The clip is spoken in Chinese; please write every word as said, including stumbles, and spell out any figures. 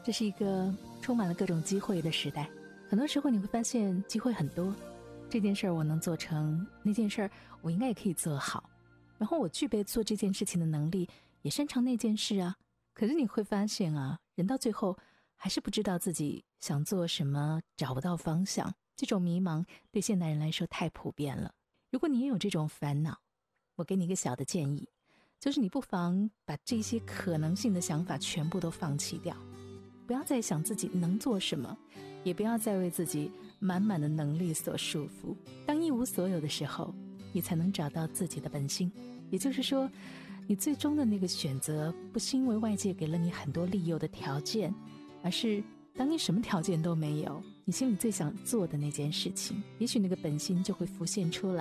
这是一个充满了各种机会的时代，很多时候你会发现机会很多，这件事儿我能做成，那件事儿我应该也可以做好，然后我具备做这件事情的能力，也擅长那件事啊。可是你会发现啊，人到最后还是不知道自己想做什么，找不到方向，这种迷茫对现代人来说太普遍了。如果你也有这种烦恼，我给你一个小的建议，就是你不妨把这些可能性的想法全部都放弃掉，不要再想自己能做什么，也不要再为自己满满的能力所束缚。当一无所有的时候，你才能找到自己的本心。也就是说，你最终的那个选择不是因为外界给了你很多利诱的条件，而是当你什么条件都没有，你心里最想做的那件事情，也许那个本心就会浮现出来。